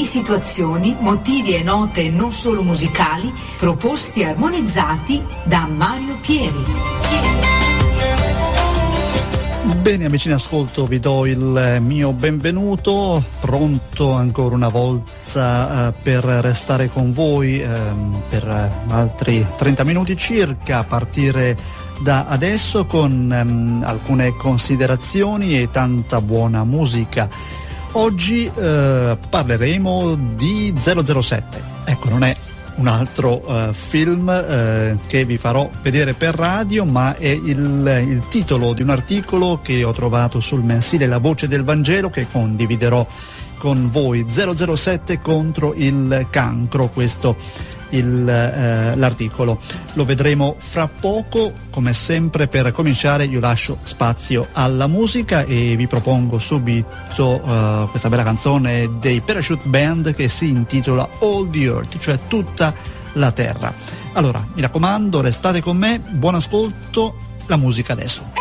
temi, situazioni, motivi e note non solo musicali, proposti e armonizzati da Mario Pieri. Bene amici in ascolto, vi do il mio benvenuto, pronto ancora una volta per restare con voi per altri 30 minuti circa, a partire da adesso, con alcune considerazioni e tanta buona musica. Oggi parleremo di 007, ecco, non è un altro film che vi farò vedere per radio, ma è il titolo di un articolo che ho trovato sul mensile La Voce del Vangelo, che condividerò con voi. 007 contro il cancro, questo l'articolo. Lo vedremo fra poco. Come sempre, per cominciare io lascio spazio alla musica e vi propongo subito questa bella canzone dei Parachute Band che si intitola All the Earth, cioè tutta la terra. Allora, mi raccomando, restate con me, buon ascolto, la musica adesso.